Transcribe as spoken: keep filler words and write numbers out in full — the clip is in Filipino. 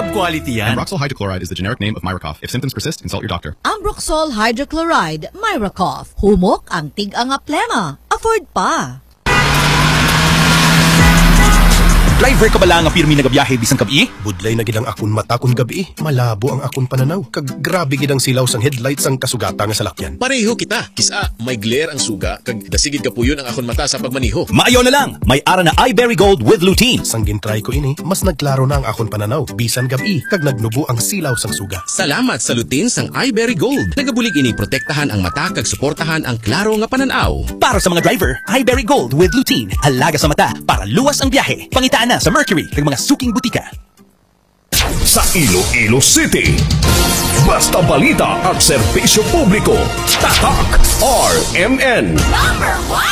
Top quality yan. Ambroxol hydrochloride is the generic name of Myracough. If symptoms persist, consult your doctor. Ambroxol hydrochloride, Myracough. Humok ang tig-anga plema. Afford pa. Driver ka ba lang ang pirmi na gabiyahe bisang kabi? Budlay na gid ang akon mata kun gabi. Malabo ang akon pananaw. Kag grabe gid ang silaw sang headlights ang kasugata nga salakyan. Pareho kita. Kisa, may glare ang suga. Kag dasigid ka puyon ang akon mata sa pagmaniho. Maayaw na lang. May ara na iBerry Gold with lutein. Sang gintry ko ini, mas nagklaro na ang akon pananaw. Bisan gabi, kag nagnubo ang silaw sang suga. Salamat sa lutein sang iBerry Gold. Nagabulig ini protektahan ang mata kag suportahan ang klaro nga pananaw. Para sa mga driver, iBerry Gold with lutein. Alaga sa mata para luwas ang biyahe. Pangitaan na sa Mercury kag mga suking butika. Sa Iloilo City, basta balita at serbisyo publiko. Tatak R M N. Number one.